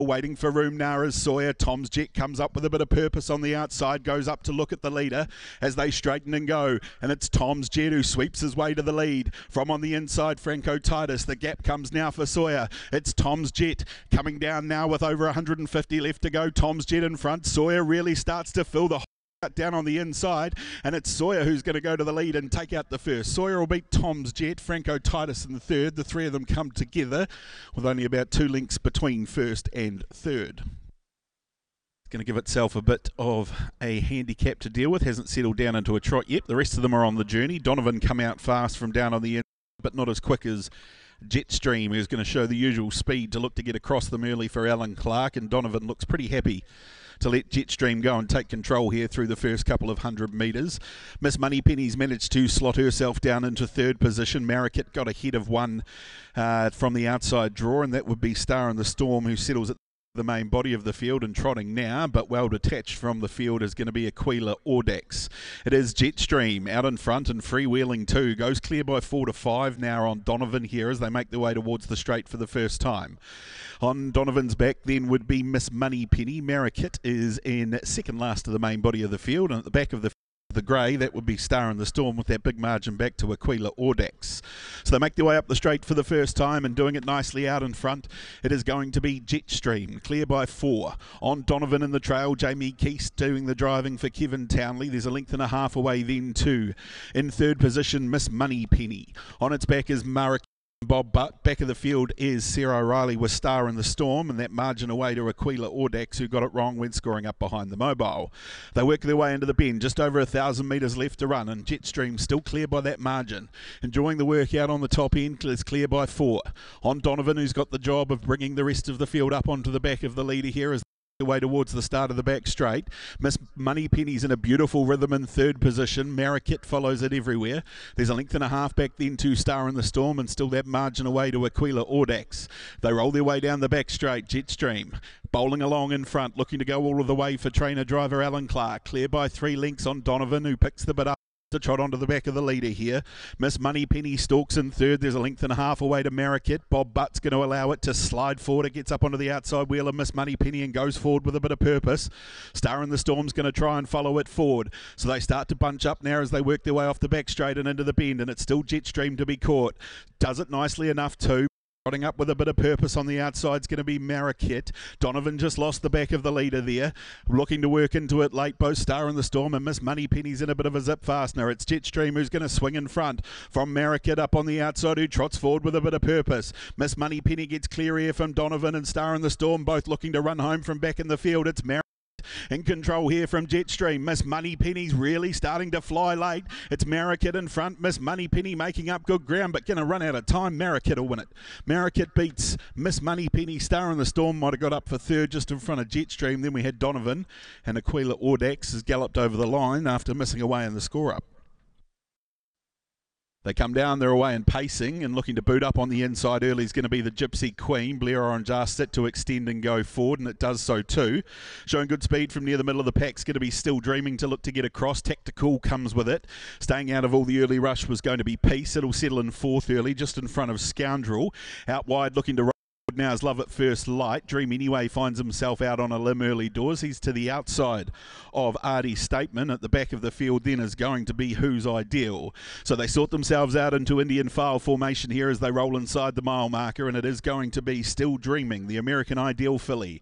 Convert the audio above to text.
Waiting for room now as Sawyer. Tom's Jet comes up with a bit of purpose on the outside, goes up to look at the leader as they straighten and go. And it's Tom's Jet who sweeps his way to the lead. From on the inside, Franco Titus. The gap comes now for Sawyer. It's Tom's Jet coming down now with over 150 left to go. Tom's Jet in front. Sawyer really starts to fill the down on the inside, and it's Sawyer who's going to go to the lead and take out the first. Sawyer will beat Tom's Jet, Franco Titus in the third. The three of them come together with only about 2 lengths between first and third. It's going to give itself a bit of a handicap to deal with. Hasn't settled down into a trot yet. The rest of them are on the journey. Donovan come out fast from down on the end, but not as quick as Jetstream, who's going to show the usual speed to look to get across them early for Alan Clark, and Donovan looks pretty happy to let Jetstream go and take control here through the first couple of 100 metres. Miss Moneypenny's managed to slot herself down into third position. Marikit got ahead of one from the outside draw, and that would be Star in the Storm, who settles at the main body of the field and trotting now, but well detached from the field is going to be Aquila Audax. It is Jetstream out in front and freewheeling too. Goes clear by 4 to 5 now on Donovan here as they make their way towards the straight for the first time. On Donovan's back then would be Miss Moneypenny. Marikit is in second last to the main body of the field, and at the back of the grey, that would be Star in the Storm with that big margin back to Aquila Audax. So they make their way up the straight for the first time and doing it nicely out in front. It is going to be Jetstream, clear by 4. On Donovan in the trail, Jamie Keast doing the driving for Kevin Townley. There's a length and a half away then too. In third position, Miss Moneypenny. On its back is Marikit. Bob Butt. Back of the field is Sarah O'Reilly with Star in the Storm, and that margin away to Aquila Audax, who got it wrong when scoring up behind the mobile. They work their way into the bend, just over 1,000 metres left to run, and Jetstream still clear by that margin. Enjoying the work out on the top end, is clear by 4. On Donovan, who's got the job of bringing the rest of the field up onto the back of the leader here as way towards the start of the back straight. Miss Moneypenny's in a beautiful rhythm in third position. Marikit follows it everywhere. There's a length and a half back then to Star in the Storm, and still that margin away to Aquila Audax. They roll their way down the back straight. Jetstream bowling along in front, looking to go all of the way for trainer driver Alan Clark. Clear by 3 lengths on Donovan, who picks the bit up to trot onto the back of the leader here. Miss Moneypenny stalks in third. There's a length and a half away to Marikit. Bob Butt's going to allow it to slide forward. It gets up onto the outside wheel of Miss Moneypenny and goes forward with a bit of purpose. Star in the Storm's going to try and follow it forward. So they start to bunch up now as they work their way off the back straight and into the bend, and it's still Jetstream to be caught. Does it nicely enough too. Trotting up with a bit of purpose on the outside is going to be Marikit. Donovan just lost the back of the leader there. Looking to work into it late, both Star in the Storm and Miss Moneypenny's in a bit of a zip fastener. It's Jetstream who's going to swing in front from Marikit up on the outside, who trots forward with a bit of purpose. Miss Moneypenny gets clear here from Donovan, and Star in the Storm both looking to run home from back in the field. It's Marikit in control here from Jetstream. Miss Moneypenny's really starting to fly late. It's Marikit in front. Miss Moneypenny making up good ground, but going to run out of time. Marikit will win it. Marikit beats Miss Moneypenny. Star in the Storm might have got up for third just in front of Jetstream. Then we had Donovan, and Aquila Audax has galloped over the line after missing away in the score-up. They come down, they're away and pacing and looking to boot up on the inside early is going to be the Gypsy Queen. Blair Orange are set to extend and go forward, and it does so too. Showing good speed from near the middle of the pack's going to be Still Dreaming to look to get across. Tactical comes with it. Staying out of all the early rush was going to be Peace. It'll settle in fourth early, just in front of Scoundrel. Out wide looking to now is Love at First Light. Dream Anyway finds himself out on a limb early doors. He's to the outside of Artie's Statement. At the back of the field then is going to be Who's Ideal. So they sort themselves out into Indian file formation here as they roll inside the mile marker, and it is going to be Still Dreaming, the American Ideal filly.